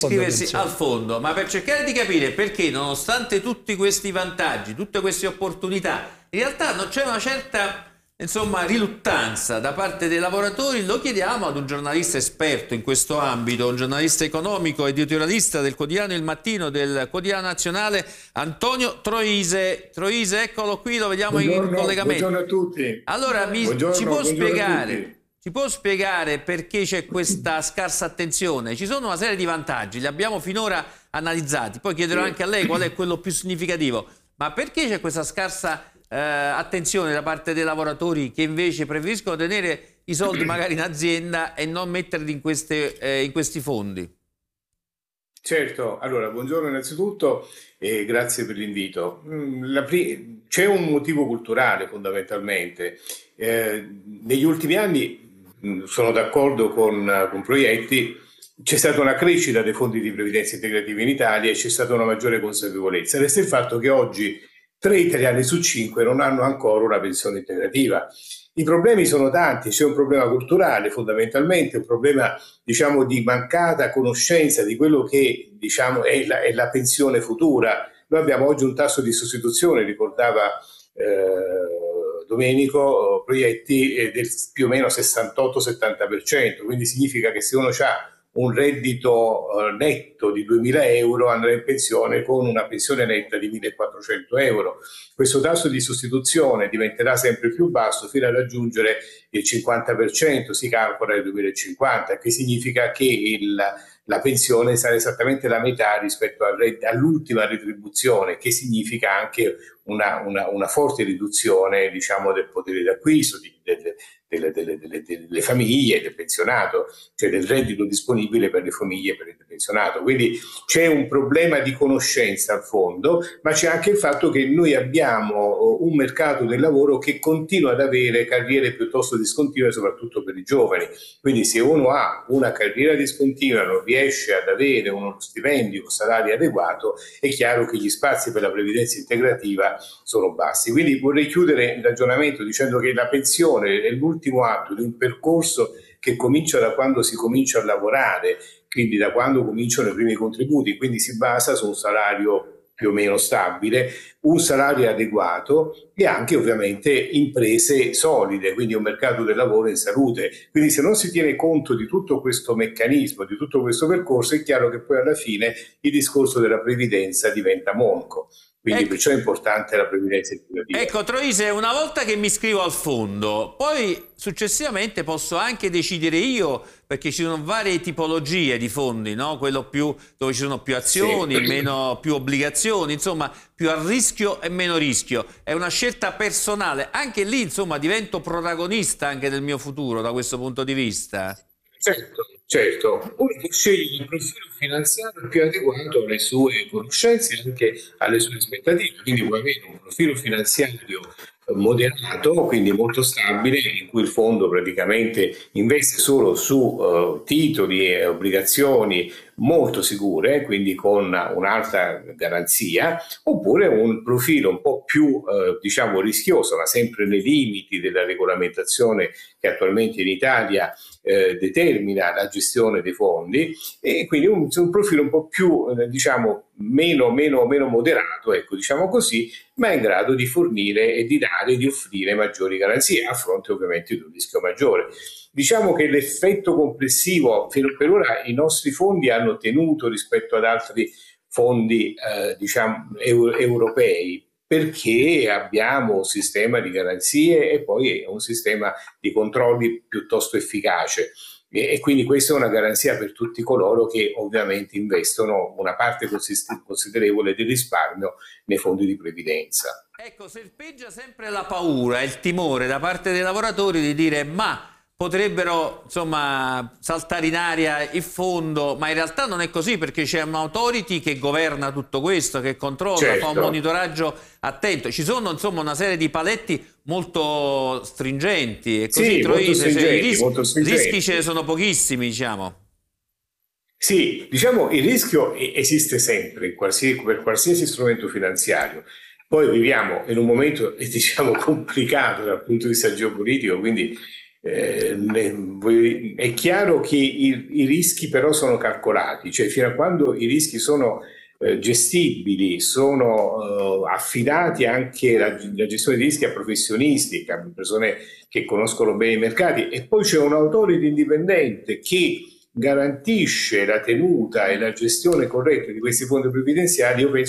iscriversi al fondo, ma per cercare di capire perché, nonostante tutti questi vantaggi, tutte queste opportunità, in realtà non c'è una certa, insomma, riluttanza da parte dei lavoratori. Lo chiediamo ad un giornalista esperto in questo ambito, un giornalista economico, editorialista del quotidiano Il Mattino, del quotidiano nazionale, Antonio Troise. Troise, eccolo qui, lo vediamo in collegamento. Buongiorno a tutti. Allora, Buongiorno a tutti. ci può spiegare perché c'è questa scarsa attenzione? Ci sono una serie di vantaggi, li abbiamo finora analizzati, poi chiederò anche a lei qual è quello più significativo, ma perché c'è questa scarsa attenzione da parte dei lavoratori che invece preferiscono tenere i soldi magari in azienda e non metterli in questi fondi? Certo, allora buongiorno innanzitutto e grazie per l'invito. C'è un motivo culturale fondamentalmente. Negli ultimi anni sono d'accordo con Proietti, c'è stata una crescita dei fondi di previdenza integrativa in Italia e c'è stata una maggiore consapevolezza. Resta il fatto che oggi 3 italiani su 5 non hanno ancora una pensione integrativa. I problemi sono tanti, c'è un problema culturale fondamentalmente, un problema diciamo di mancata conoscenza di quello che diciamo è la pensione futura. Noi abbiamo oggi un tasso di sostituzione, ricordava Domenico Proietti, del più o meno 68-70%, quindi significa che se uno ha un reddito netto di 2.000 euro andrà in pensione con una pensione netta di 1.400 euro. Questo tasso di sostituzione diventerà sempre più basso fino a raggiungere il 50%, si calcola nel 2050, che significa che la pensione sarà esattamente la metà rispetto all'ultima retribuzione, che significa anche una forte riduzione diciamo, del potere d'acquisto delle famiglie, del pensionato, cioè del reddito disponibile per le famiglie e per il pensionato. Quindi c'è un problema di conoscenza a fondo, ma c'è anche il fatto che noi abbiamo un mercato del lavoro che continua ad avere carriere piuttosto discontinue, soprattutto per i giovani. Quindi se uno ha una carriera discontinua, non riesce ad avere uno stipendio, un salario adeguato, è chiaro che gli spazi per la previdenza integrativa sono bassi. Quindi vorrei chiudere il ragionamento dicendo che la pensione è l'ultimo atto di un percorso che comincia da quando si comincia a lavorare, quindi da quando cominciano i primi contributi, quindi si basa su un salario più o meno stabile, un salario adeguato e anche ovviamente imprese solide, quindi un mercato del lavoro in salute. Quindi se non si tiene conto di tutto questo meccanismo, di tutto questo percorso, è chiaro che poi alla fine il discorso della previdenza diventa monco. Quindi perciò è importante la previdenza integrativa. Ecco, Troise, una volta che mi iscrivo al fondo, poi successivamente posso anche decidere io, perché ci sono varie tipologie di fondi, no? Quello più dove ci sono più azioni, sì, più obbligazioni, insomma, più a rischio e meno rischio. È una scelta personale. Anche lì, insomma, divento protagonista anche del mio futuro da questo punto di vista. Certo, uno che sceglie il profilo finanziario più adeguato alle sue conoscenze e anche alle sue aspettative, quindi può avere un profilo finanziario moderato, quindi molto stabile, in cui il fondo praticamente investe solo su titoli e obbligazioni molto sicure, quindi con un'alta garanzia, oppure un profilo un po' più diciamo rischioso, ma sempre nei limiti della regolamentazione che attualmente in Italia determina la gestione dei fondi, e quindi un profilo un po' più diciamo meno moderato, ecco, diciamo così, ma in grado di fornire e di dare, di offrire maggiori garanzie a fronte ovviamente di un rischio maggiore. Diciamo che l'effetto complessivo, per ora i nostri fondi hanno tenuto rispetto ad altri fondi diciamo europei, perché abbiamo un sistema di garanzie e poi un sistema di controlli piuttosto efficace. E quindi questa è una garanzia per tutti coloro che ovviamente investono una parte considerevole del risparmio nei fondi di previdenza. Ecco, serpeggia sempre la paura, il timore da parte dei lavoratori di dire ma potrebbero insomma saltare in aria il fondo, ma in realtà non è così, perché c'è un'autority che governa tutto questo, che controlla, certo, fa un monitoraggio attento. Ci sono insomma una serie di paletti molto stringenti e così, sì, Troise, i rischi ce ne sono pochissimi, diciamo. Sì, diciamo il rischio esiste sempre per qualsiasi strumento finanziario. Poi viviamo in un momento diciamo complicato dal punto di vista geopolitico, quindi È chiaro che i rischi però sono calcolati, cioè fino a quando i rischi sono gestibili, sono affidati anche la gestione dei rischi a professionisti, a persone che conoscono bene i mercati, e poi c'è un autority indipendente che garantisce la tenuta e la gestione corretta di questi fondi previdenziali. Io penso